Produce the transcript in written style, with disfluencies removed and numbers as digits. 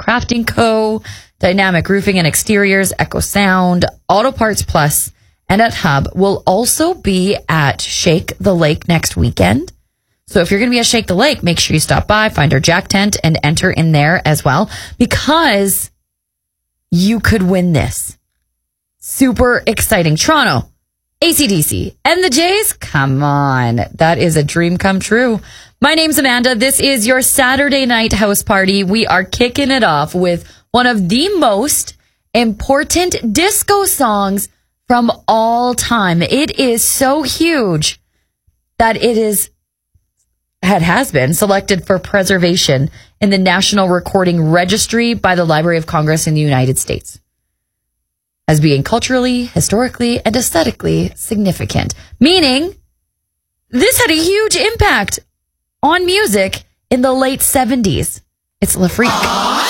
Crafting Co., Dynamic Roofing and Exteriors, Echo Sound, Auto Parts Plus, and at Hub. We'll also be at Shake the Lake next weekend. So if you're going to be at Shake the Lake, make sure you stop by, find our Jack tent, and enter in there as well, because you could win this. Super exciting. Toronto, AC/DC, and the Jays? Come on. That is a dream come true. My name's Amanda. This is your Saturday night house party. We are kicking it off with one of the most important disco songs from all time. It is so huge that it has been selected for preservation in the National Recording Registry by the Library of Congress in the United States as being culturally, historically, and aesthetically significant. Meaning, this had a huge impact on music in the late 70s. It's Le Freak.